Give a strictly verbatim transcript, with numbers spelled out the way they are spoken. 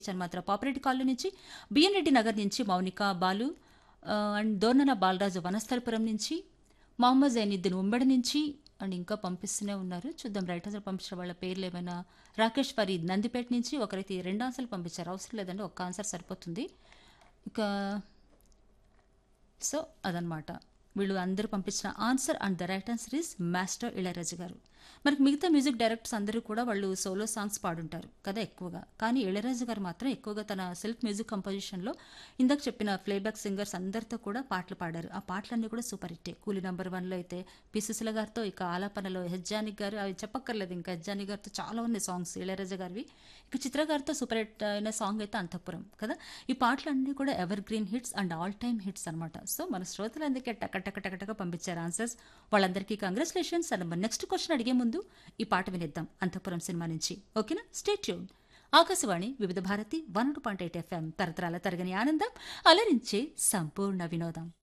చన్మాత్ర Papireddy colony నుంచి, B N Reddy Nagar నుంచి మౌనిక బాలు, ఆ, అండ్ దోర్నల బాలరాజు వనస్థలపురం నుంచి, మహమ్మద్ జైనుద్దీన్ ఉమ్మడి నుంచి, అండ్ ఇంకా పంపిస్తూనే ఉన్నారు. చూద్దాం రైటర్స్ పంపించిన వాళ్ళ పేర్లు ఏమైనా. రాకేష్ ఫరీద్ నందిపేట నుంచి ఒకరైతే రెండు ఆన్సర్లు పంపించారు. అవసరం లేదండి, ఒక్క ఆన్సర్ సరిపోతుంది. ఇక సో అదనమాట వీళ్ళు అందరూ పంపించిన answer. And the right answer is master Ilaiyaraaja గారు. మనకి మిగతా మ్యూజిక్ డైరెక్టర్స్ అందరూ కూడా వాళ్ళు సోలో సాంగ్స్ పాడుంటారు కదా ఎక్కువగా, కానీ ఇళయరాజా గారు మాత్రం ఎక్కువగా తన సెల్ఫ్ మ్యూజిక్ కంపోజిషన్లో ఇందాక చెప్పిన ప్లేబ్యాక్ సింగర్స్ అందరితో కూడా పాటలు పాడారు. ఆ పాటలన్నీ కూడా సూపర్ హిట్టే. కూలీ నెంబర్ వన్లో అయితే పి సుశీల గారితో, ఇక ఆలాపనలో హెజ్జాని గారు, అవి చెప్పక్కర్లేదు ఇంకా, హెజ్జాని గారితో చాలా ఉన్నాయి సాంగ్స్ ఇళయరాజా గారివి. ఇక చిత్ర గారితో సూపర్ హిట్ అయిన సాంగ్ అయితే అంతఃపురం కదా. ఈ పాటలన్నీ కూడా ever green hits and all time hits అనమాట. సో మన శ్రోతలందరికీ టక టక టక టక పంపించారు ఆన్సర్స్. వాళ్ళందరికీ కంగ్రాచులేషన్స్. అండ్ మన నెక్స్ట్ క్వశ్చన్ అడిగే ముందు ఈ పాట వినిద్దాం అంతఃపురం సినిమా నుంచి. ఓకేనా, స్టే ట్యూన్. ఆకాశవాణి వివిధ Bharati one point eight FM, తరతరాల తరగని ఆనందం, అలరించే సంపూర్ణ వినోదం.